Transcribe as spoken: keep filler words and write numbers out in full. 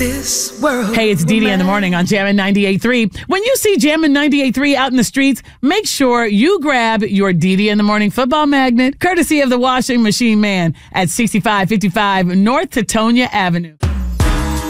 this world. Hey, it's Dee Dee in the morning on Jammin' ninety-eight point three. When you see Jammin' ninety-eight point three out in the streets, make sure you grab your Dee Dee in the morning football magnet, courtesy of the washing machine man at sixty-five fifty-five North Tetonia Avenue.